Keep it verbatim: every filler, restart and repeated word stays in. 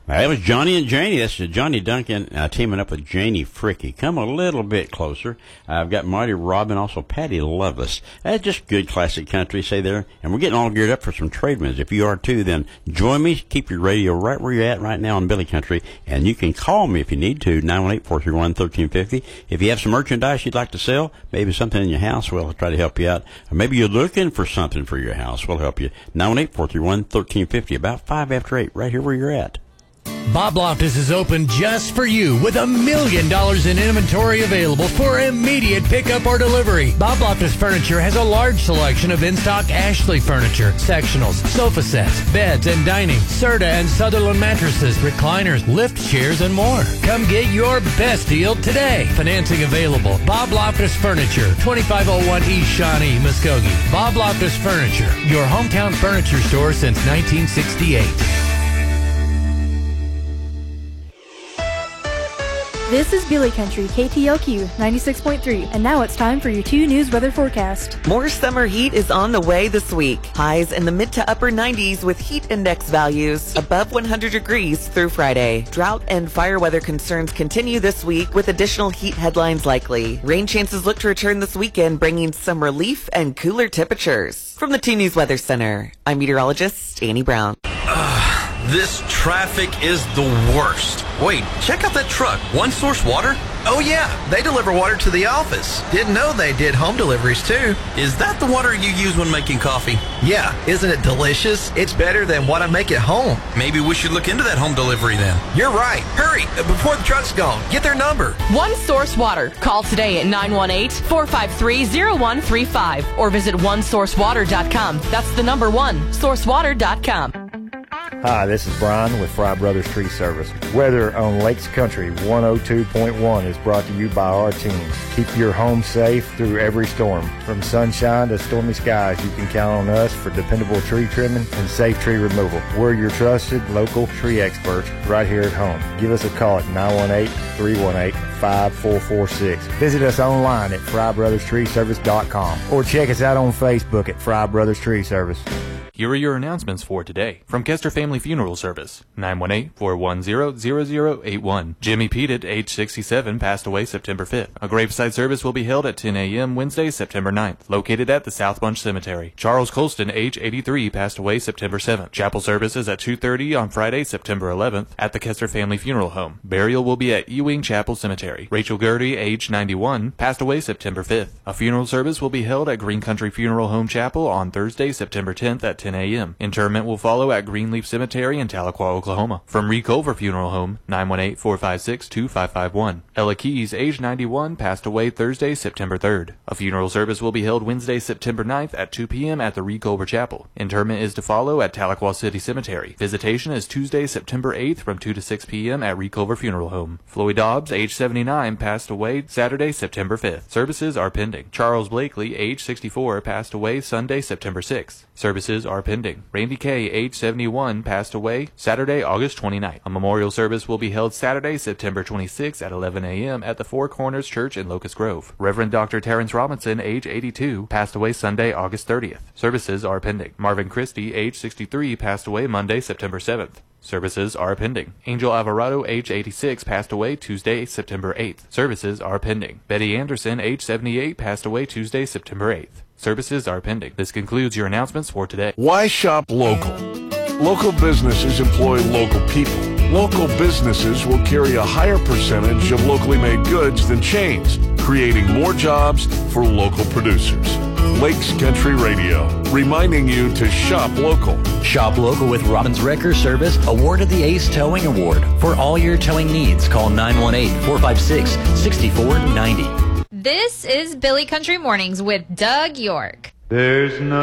That was Johnny and Janie. That's Johnny Duncan uh, teaming up with Janie Fricky. Come a little bit closer. Uh, I've got Marty Robin, also Patty Loveless. That's just good classic country, say there. And we're getting all geared up for some trade winds. If you are too, then join me. Keep your radio right where you're at right now in Billy Country. And you can call me if you need to, nine one eight, four three one, one three five zero. If you have some merchandise you'd like to sell, maybe something in your house, we'll try to help you out. Or maybe you're looking for something for your house, we'll help you. nine one eight, four three one, one three five zero, about five after eight, right here where you're at. Bob Loftus is open just for you with a million dollars in inventory available for immediate pickup or delivery. Bob Loftus Furniture has a large selection of in-stock Ashley furniture, sectionals, sofa sets, beds and dining, Serta and Sutherland mattresses, recliners, lift chairs, and more. Come get your best deal today. Financing available. Bob Loftus Furniture, twenty-five oh one East Shawnee, Muskogee. Bob Loftus Furniture, your hometown furniture store since nineteen sixty-eight. This is Billy Country, K T L Q ninety-six point three, and now it's time for your two news weather forecast. More summer heat is on the way this week. Highs in the mid to upper nineties with heat index values above one hundred degrees through Friday. Drought and fire weather concerns continue this week with additional heat headlines likely. Rain chances look to return this weekend, bringing some relief and cooler temperatures. From the two News Weather Center, I'm meteorologist Annie Brown. This traffic is the worst. Wait, check out that truck. One Source Water? Oh yeah, they deliver water to the office. Didn't know they did home deliveries too. Is that the water you use when making coffee? Yeah, isn't it delicious? It's better than what I make at home. Maybe we should look into that home delivery then. You're right. Hurry, before the truck's gone. Get their number. One Source Water. Call today at nine one eight, four five three, zero one three five or visit one source water dot com. That's the number one, source water dot com. Hi, this is Brian with Fry Brothers Tree Service. Weather on Lakes Country one oh two point one is brought to you by our team. Keep your home safe through every storm. From sunshine to stormy skies, you can count on us for dependable tree trimming and safe tree removal. We're your trusted local tree experts right here at home. Give us a call at nine one eight, three one eight, five four four six. Visit us online at fry brothers tree service dot com or check us out on Facebook at Fry Brothers Tree Service. Here are your announcements for today. From Kester Family Funeral Service, nine one eight, four one zero, zero zero eight one. Jimmy Pettit, age sixty-seven, passed away September fifth. A graveside service will be held at ten a.m. Wednesday, September ninth, located at the South Bunch Cemetery. Charles Colston, age eighty-three, passed away September seventh. Chapel services at two thirty on Friday, September eleventh, at the Kester Family Funeral Home. Burial will be at Ewing Chapel Cemetery. Rachel Gertie, age ninety-one, passed away September fifth. A funeral service will be held at Green Country Funeral Home Chapel on Thursday, September tenth at ten a.m. Interment will follow at Greenleaf Cemetery in Tahlequah, Oklahoma. From Reculver Funeral Home, nine one eight, four five six, two five five one. Ella Keys, age ninety-one, passed away Thursday, September third. A funeral service will be held Wednesday, September ninth at two p.m. at the Reculver Chapel. Interment is to follow at Tahlequah City Cemetery. Visitation is Tuesday, September eighth from two to six p.m. at Reculver Funeral Home. Floyd Dobbs, age seventy-nine, passed away Saturday, September fifth. Services are pending. Charles Blakely, age sixty-four, passed away Sunday, September sixth. Services are pending. Randy Kay, age seventy-one, passed away Saturday, August twenty-ninth. A memorial service will be held Saturday, September twenty-sixth at eleven a.m. at the Four Corners Church in Locust Grove. Reverend Doctor Terrence Robinson, age eighty-two, passed away Sunday, August thirtieth. Services are pending. Marvin Christie, age sixty-three, passed away Monday, September seventh. Services are pending. Angel Alvarado, age eighty-six, passed away Tuesday, September eighth. Services are pending. Betty Anderson, age seventy-eight, passed away Tuesday, September eighth. Services are pending. This concludes your announcements for today. Why shop local? Local businesses employ local people. Local businesses will carry a higher percentage of locally made goods than chains, creating more jobs for local producers. Lakes Country Radio, reminding you to shop local. Shop local with Robbins Wrecker Service, awarded the Ace Towing Award. For all your towing needs, call nine one eight, four five six, six four nine zero. This is Billy Country Mornings with Doug York. There's no